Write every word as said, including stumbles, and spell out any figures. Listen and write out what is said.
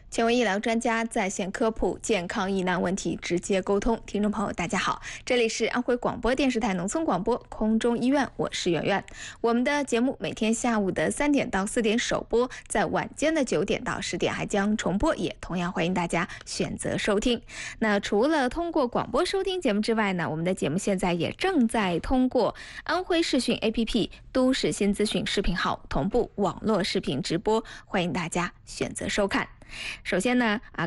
权威医疗专家在线科普健康疑难问题，直接沟通。听众朋友大家好，这里是安徽广播电视台农村广播空中医院，我是圆圆。我们的节目每天下午的三点到四点首播，在晚间的九点到十点还将重播，也同样欢迎大家选择收听。那除了通过广播收听节目之外呢，我们的节目现在也正在通过安徽视讯 A P P、都市新资讯视频号同步网络视频直播，欢迎大家选择收看。首先呢，啊，